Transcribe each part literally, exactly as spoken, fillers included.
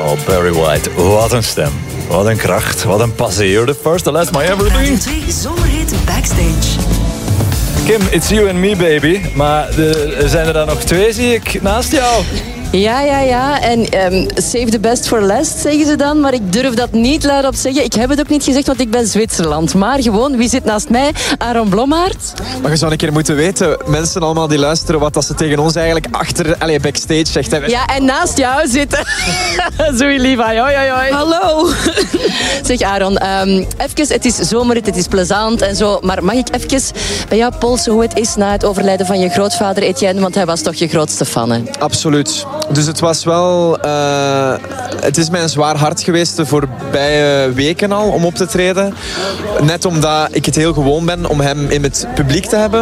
Oh, Barry White. Wat een stem. Wat een kracht. Wat een passie. You're the first, the last, my everything. twee Zomerhit Backstage. Kim, it's you and me, baby. Maar de, zijn er dan nog twee, zie ik, naast jou? Ja, ja, ja. En um, save the best for last, zeggen ze dan. Maar ik durf dat niet luidop zeggen. Ik heb het ook niet gezegd, want ik ben Zwitserland. Maar gewoon, wie zit naast mij? Aaron Blommaert. Maar je zou een keer moeten weten, mensen allemaal die luisteren, wat dat ze tegen ons eigenlijk achter, allez, backstage zegt. Hè. Ja, en naast jou zitten. Zoei Liva, hoi, hoi, hoi. Hallo. Zeg Aaron, um, even, het is zomerrit, het is plezant en zo. Maar mag ik even bij jou polsen hoe het is na het overlijden van je grootvader Etienne? Want hij was toch je grootste fan, hè? Absoluut. Dus het was wel... Uh, het is mij een zwaar hart geweest de voorbije weken al om op te treden. Net omdat ik het heel gewoon ben om hem in het publiek te hebben.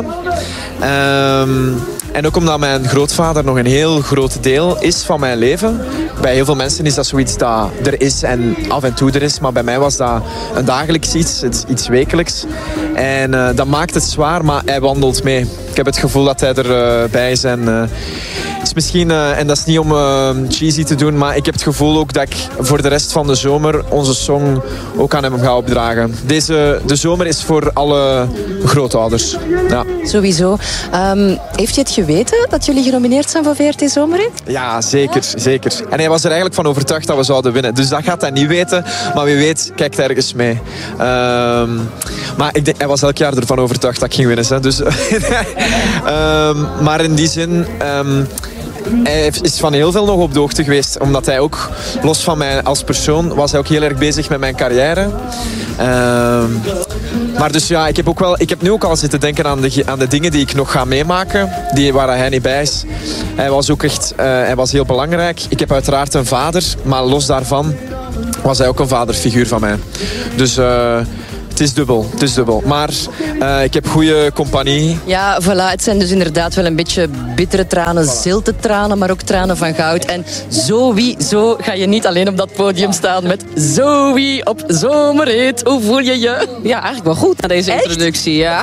Um, en ook omdat mijn grootvader nog een heel groot deel is van mijn leven. Bij heel veel mensen is dat zoiets dat er is en af en toe er is. Maar bij mij was dat een dagelijks iets, iets wekelijks. En uh, dat maakt het zwaar, maar hij wandelt mee. Ik heb het gevoel dat hij erbij uh, is. En, uh, het is misschien, uh, en dat is niet om uh, cheesy te doen, maar ik heb het gevoel ook dat ik voor de rest van de zomer onze song ook aan hem ga opdragen. Deze, de zomer is voor alle grootouders. Ja. Sowieso. Um, heeft hij het geweten dat jullie genomineerd zijn voor V R T Zomerrit? Ja, zeker, zeker. En hij was er eigenlijk van overtuigd dat we zouden winnen. Dus dat gaat hij niet weten, maar wie weet kijkt hij ergens mee. Um, maar ik denk, hij was elk jaar ervan overtuigd dat ik ging winnen. Hè. Dus, um, maar in die zin... Um, Hij is van heel veel nog op de hoogte geweest. Omdat hij ook, los van mij als persoon, was hij ook heel erg bezig met mijn carrière. Uh, maar dus ja, ik heb, ook wel, ik heb nu ook al zitten denken aan de, aan de dingen die ik nog ga meemaken. Die, waar hij niet bij is. Hij was ook echt uh, hij was heel belangrijk. Ik heb uiteraard een vader. Maar los daarvan was hij ook een vaderfiguur van mij. Dus... Uh, Het is dubbel, het is dubbel. Maar uh, ik heb goede compagnie. Ja, voilà. Het zijn dus inderdaad wel een beetje bittere tranen, zilte tranen, maar ook tranen van goud. En sowieso ga je niet alleen op dat podium staan met Zoe op Zomerhit. Hoe voel je je? Ja, eigenlijk wel goed na deze Echt? introductie. Ja.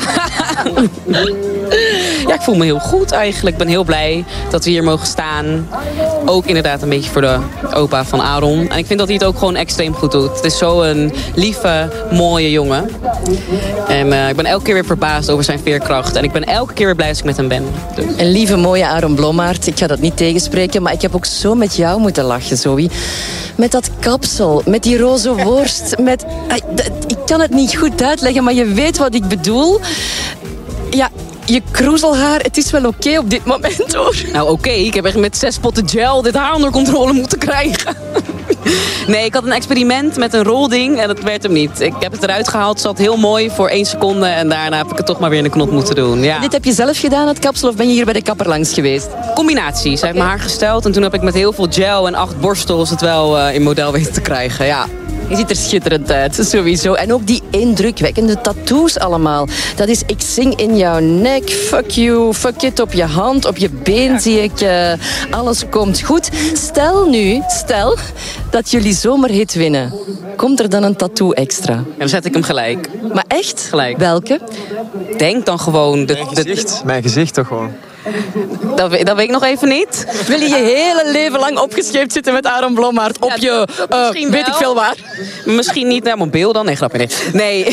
Ja, ik voel me heel goed eigenlijk. Ik ben heel blij dat we hier mogen staan. Ook inderdaad een beetje voor de opa van Aaron. En ik vind dat hij het ook gewoon extreem goed doet. Het is zo'n lieve, mooie jongen. En uh, ik ben elke keer weer verbaasd over zijn veerkracht. En ik ben elke keer weer blij als ik met hem ben. Dus. Een lieve, mooie Aaron Blommaert. Ik ga dat niet tegenspreken, maar ik heb ook zo met jou moeten lachen, Zoe. Met dat kapsel, met die roze worst. Met, ik kan het niet goed uitleggen, maar je weet wat ik bedoel. Ja... Je kroezelhaar, het is wel oké okay op dit moment, hoor. Nou, oké. Okay. Ik heb echt met zes potten gel dit haar onder controle moeten krijgen. Nee, ik had een experiment met een rolding en dat werd hem niet. Ik heb het eruit gehaald, het zat heel mooi voor één seconde... en daarna heb ik het toch maar weer in de knop moeten doen. Ja. Dit heb je zelf gedaan, het kapsel, of ben je hier bij de kapper langs geweest? Combinatie. Zij okay. heeft mijn haar gesteld en toen heb ik met heel veel gel en acht borstels... het wel uh, in model weten te krijgen, ja. Je ziet er schitterend uit, sowieso. En ook die indrukwekkende tattoos allemaal. Dat is, ik zing in jouw nek, fuck you, fuck it op je hand, op je been zie ik. Uh, alles komt goed. Stel nu, stel dat jullie Zomerhit winnen. Komt er dan een tattoo extra? En dan zet ik hem gelijk. Maar echt? Gelijk. Welke? Denk dan gewoon... De, mijn gezicht. De... Mijn gezicht toch gewoon. Dat weet, dat weet ik nog even niet. Wil je je hele leven lang opgescheept zitten met Aaron Blommaert op ja, je, uh, weet ik veel waar? Misschien niet naar mobiel dan. Nee, grapje, nee. Nee.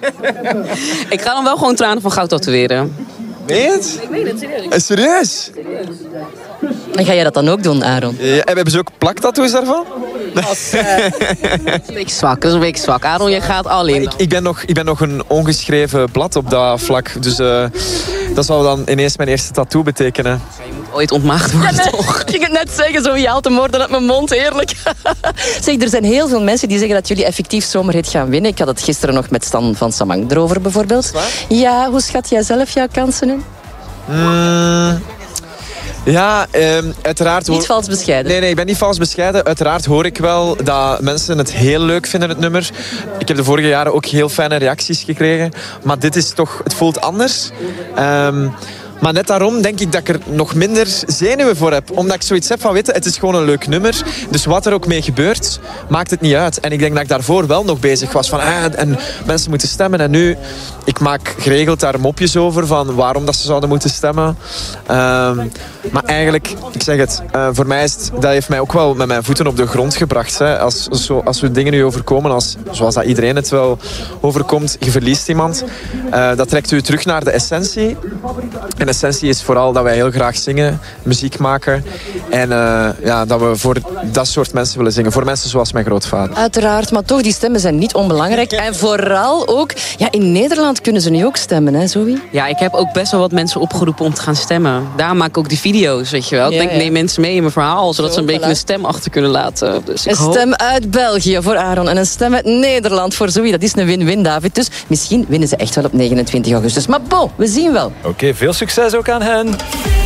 Ik ga dan wel gewoon tranen van goud tatoeëren. Meen je het? Ik meen het, serieus. Uh, serieus? En ga jij dat dan ook doen, Aaron? Ja, en hebben ze ook plaktattoos daarvan? Als, uh, dat is een beetje zwak, dat is een beetje zwak. Aaron, je gaat al in. Ik, ik, ben nog, ik ben nog een ongeschreven blad op dat vlak. Dus uh, dat zou dan ineens mijn eerste tattoo betekenen. Ja, je moet ooit ontmaagd worden, ja, nee, toch? Ik ging het net zeggen, zo je haalt de moorden uit mijn mond, heerlijk. Zeg, er zijn heel veel mensen die zeggen dat jullie effectief Zomerhit gaan winnen. Ik had het gisteren nog met Stan van Samang erover, bijvoorbeeld. Ja, hoe schat jij zelf jouw kansen in? Mm. Ja, um, uiteraard... Niet vals bescheiden. Nee, nee, ik ben niet vals bescheiden. Uiteraard hoor ik wel dat mensen het heel leuk vinden, het nummer. Ik heb de vorige jaren ook heel fijne reacties gekregen. Maar dit is toch... Het voelt anders. Um, Maar net daarom denk ik dat ik er nog minder zenuwen voor heb. Omdat ik zoiets heb van, weet je, het is gewoon een leuk nummer. Dus wat er ook mee gebeurt, maakt het niet uit. En ik denk dat ik daarvoor wel nog bezig was van, ah, en mensen moeten stemmen. En nu, ik maak geregeld daar mopjes over van waarom dat ze zouden moeten stemmen. Um, maar eigenlijk, ik zeg het, uh, voor mij is het, dat heeft mij ook wel met mijn voeten op de grond gebracht. Hè. Als, zo, als we dingen nu overkomen, als, zoals dat iedereen het wel overkomt, je verliest iemand. Uh, dat trekt u terug naar de essentie. En de essentie is vooral dat wij heel graag zingen, muziek maken. En uh, ja, dat we voor dat soort mensen willen zingen. Voor mensen zoals mijn grootvader. Uiteraard, maar toch, die stemmen zijn niet onbelangrijk. En vooral ook, ja, in Nederland kunnen ze nu ook stemmen, hè, Zoe? Ja, ik heb ook best wel wat mensen opgeroepen om te gaan stemmen. Daarom maak ik ook die video's, weet je wel. Ik Ja, denk, ja. neem mensen mee in mijn verhaal, zodat Zo, ze een beetje voilà. een stem achter kunnen laten. Dus ik Een hoop... stem uit België voor Aaron en een stem uit Nederland voor Zoe. Dat is een win-win, David. Dus misschien winnen ze echt wel op negenentwintig augustus. Maar bon, we zien wel. Oké, veel succes ook aan hen.